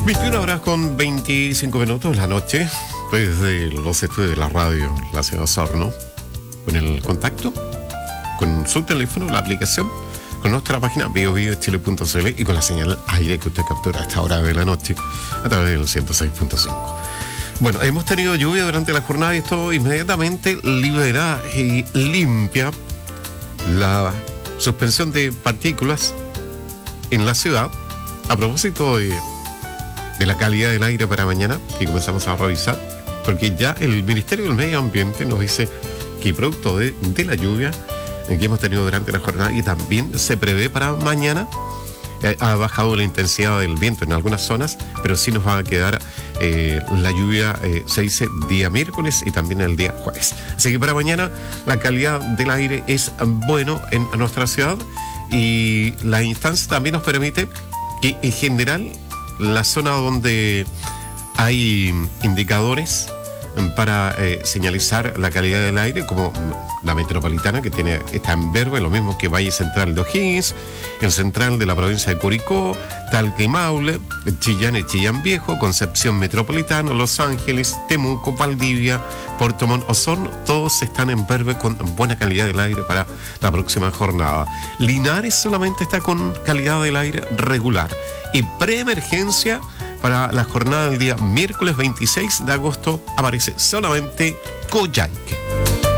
21 horas con 25 minutos de la noche, desde los estudios de la radio, la ciudad de Osorno, con el contacto, con su teléfono, la aplicación, con nuestra página biobiochile.cl y con la señal aire que usted captura a esta hora de la noche a través del 106.5. Bueno, hemos tenido lluvia durante la jornada y esto inmediatamente libera y limpia la suspensión de partículas en la ciudad. A propósito de la calidad del aire para mañana, que comenzamos a revisar, porque ya el Ministerio del Medio Ambiente nos dice que producto de la lluvia que hemos tenido durante la jornada y también se prevé para mañana, ha bajado la intensidad del viento en algunas zonas, pero sí nos va a quedar la lluvia, se dice día miércoles y también el día jueves. Así que para mañana la calidad del aire es bueno en nuestra ciudad y la instancia también nos permite que en general la zona donde hay indicadores para señalizar la calidad del aire, como la metropolitana, que está en verde, lo mismo que Valle Central de O'Higgins, el central de la provincia de Curicó, Talca y Maule, Chillán y Chillán Viejo, Concepción Metropolitana, Los Ángeles, Temuco, Valdivia, Puerto Montt, Osorno, todos están en verde con buena calidad del aire para la próxima jornada. Linares solamente está con calidad del aire regular y preemergencia. Para la jornada del día miércoles 26 de agosto aparece solamente Coyhaique.